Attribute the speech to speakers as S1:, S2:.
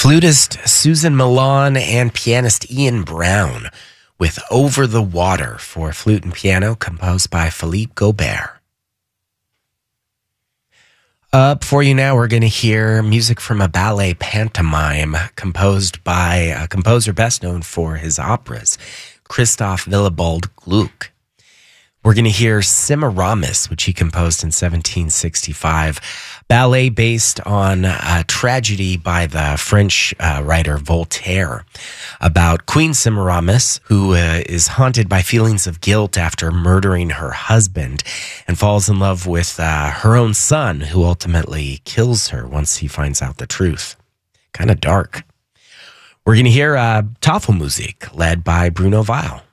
S1: Flutist Susan Milan and pianist Ian Brown with Over the Water for flute and piano, composed by Philippe Gobert. Up for you now, we're going to hear music from a ballet pantomime composed by a composer best known for his operas, Christoph Willibald Gluck. We're going to hear Semiramis, which he composed in 1765, ballet based on a tragedy by the French writer Voltaire about Queen Semiramis, who is haunted by feelings of guilt after murdering her husband and falls in love with her own son, who ultimately kills her once he finds out the truth. Kind of dark. We're going to hear Tafelmusik, led by Bruno Weil.